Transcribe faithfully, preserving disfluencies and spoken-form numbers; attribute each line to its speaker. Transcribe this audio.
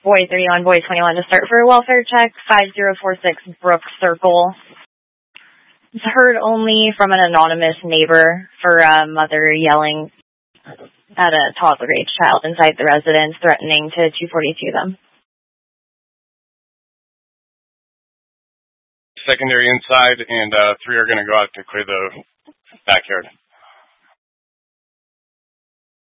Speaker 1: Boy thirty-one, Boy twenty-one to start for a welfare check, five zero four six Brook Circle. It's heard only from an anonymous neighbor for a mother yelling at a toddler-age child inside the residence, threatening to two forty-two them.
Speaker 2: Secondary inside, and uh, three are going to go out to clear the backyard.